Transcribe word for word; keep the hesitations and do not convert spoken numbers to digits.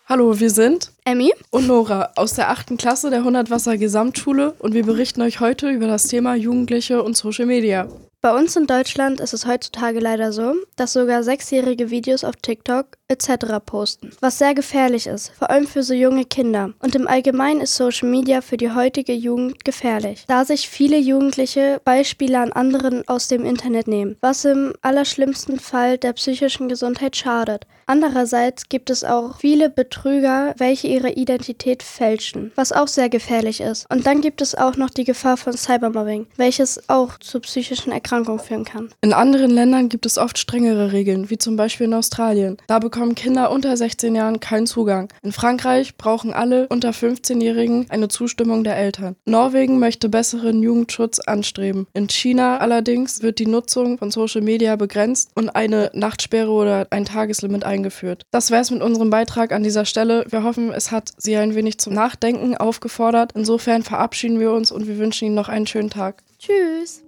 Hallo, wir sind Emmy und Nora aus der achten Klasse der hundert Wasser Gesamtschule und wir berichten euch heute über das Thema Jugendliche und Social Media. Bei uns in Deutschland ist es heutzutage leider so, dass sogar Sechsjährige Videos auf TikTok et cetera posten, was sehr gefährlich ist, vor allem für so junge Kinder. Und im Allgemeinen ist Social Media für die heutige Jugend gefährlich, da sich viele Jugendliche Beispiele an anderen aus dem Internet nehmen, was im allerschlimmsten Fall der psychischen Gesundheit schadet. Andererseits gibt es auch viele Betrüger, welche ihre Identität fälschen, was auch sehr gefährlich ist. Und dann gibt es auch noch die Gefahr von Cybermobbing, welches auch zu psychischen Erkrankungen führen kann. In anderen Ländern gibt es oft strengere Regeln, wie zum Beispiel in Australien. Da bekommen Kinder unter sechzehn Jahren keinen Zugang. In Frankreich brauchen alle unter fünfzehnjährigen eine Zustimmung der Eltern. Norwegen möchte besseren Jugendschutz anstreben. In China allerdings wird die Nutzung von Social Media begrenzt und eine Nachtsperre oder ein Tageslimit eingeführt. Das wär's mit unserem Beitrag an dieser Stelle. Wir hoffen, es hat Sie ein wenig zum Nachdenken aufgefordert. Insofern verabschieden wir uns und wir wünschen Ihnen noch einen schönen Tag. Tschüss!